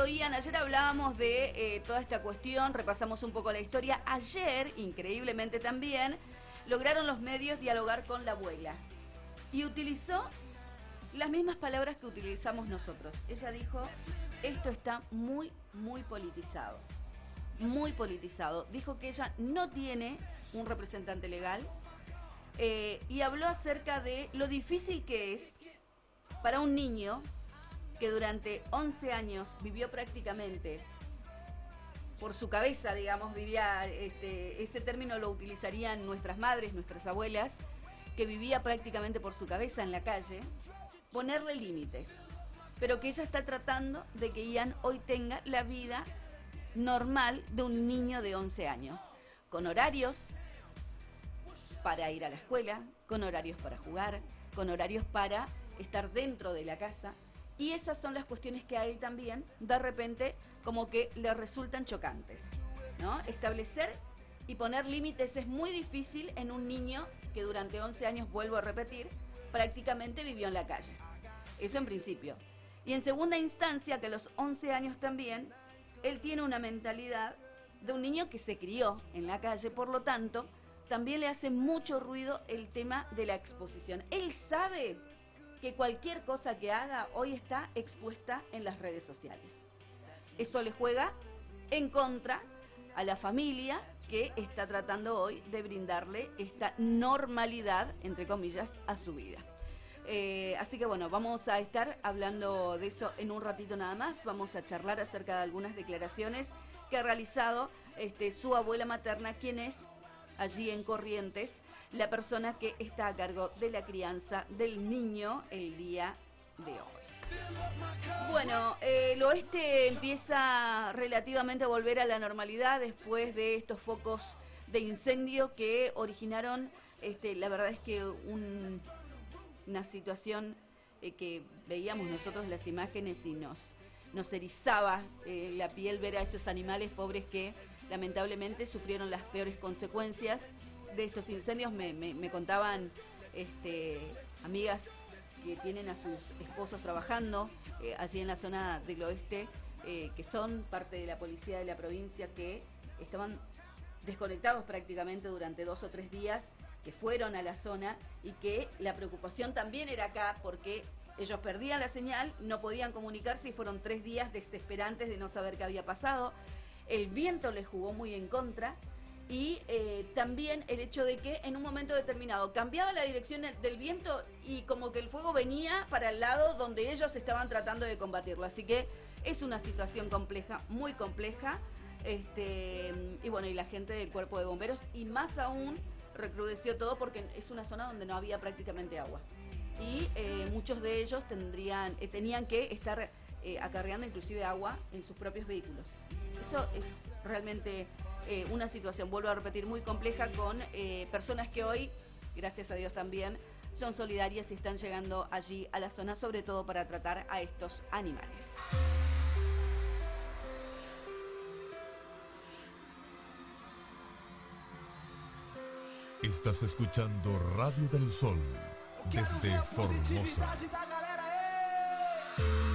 Bienvenido, Ian. Ayer hablábamos de toda esta cuestión, repasamos un poco la historia. Ayer, increíblemente también, lograron los medios dialogar con la abuela. Y utilizó las mismas palabras que utilizamos nosotros. Ella dijo, esto está muy politizado. Muy politizado. Dijo que ella no tiene un representante legal y habló acerca de lo difícil que es para un niño que durante 11 años vivió prácticamente por su cabeza, digamos, diría, ese término lo utilizarían nuestras madres, nuestras abuelas, que vivía prácticamente por su cabeza en la calle, ponerle límites. Pero que ella está tratando de que Ian hoy tenga la vida normal de un niño de 11 años, con horarios para ir a la escuela, con horarios para jugar, con horarios para estar dentro de la casa. Y esas son las cuestiones que a él también, de repente, como que le resultan chocantes, ¿no? Establecer y poner límites es muy difícil en un niño que durante 11 años, vuelvo a repetir, prácticamente vivió en la calle. Eso en principio. Y en segunda instancia, que a los 11 años también, él tiene una mentalidad de un niño que se crió en la calle, por lo tanto, también le hace mucho ruido el tema de la exposición. Él sabe que cualquier cosa que haga hoy está expuesta en las redes sociales. Eso le juega en contra a la familia que está tratando hoy de brindarle esta normalidad, entre comillas, a su vida. Así que bueno, vamos a estar hablando de eso en un ratito nada más. Vamos a charlar acerca de algunas declaraciones que ha realizado su abuela materna, quien es allí en Corrientes la persona que está a cargo de la crianza del niño el día de hoy. Bueno, el oeste empieza relativamente a volver a la normalidad después de estos focos de incendio que originaron, la verdad es que una situación que veíamos nosotros las imágenes y nos erizaba la piel ver a esos animales pobres que lamentablemente sufrieron las peores consecuencias de estos incendios. Me contaban amigas que tienen a sus esposos trabajando allí en la zona del oeste, que son parte de la policía de la provincia, que estaban desconectados prácticamente durante 2 o 3 días, que fueron a la zona y que la preocupación también era acá porque ellos perdían la señal, no podían comunicarse y fueron 3 días desesperantes de no saber qué había pasado. El viento les jugó muy en contra y también el hecho de que en un momento determinado cambiaba la dirección del viento y como que el fuego venía para el lado donde ellos estaban tratando de combatirlo. Así que es una situación compleja, muy compleja. Y bueno, y la gente del cuerpo de bomberos, y más aún recrudeció todo porque es una zona donde no había prácticamente agua. Y muchos de ellos tenían que estar acarreando inclusive agua en sus propios vehículos. Eso es realmente una situación, vuelvo a repetir, muy compleja, con personas que hoy, gracias a Dios también, son solidarias y están llegando allí a la zona, sobre todo para tratar a estos animales. Estás escuchando Radio del Sol desde Formosa.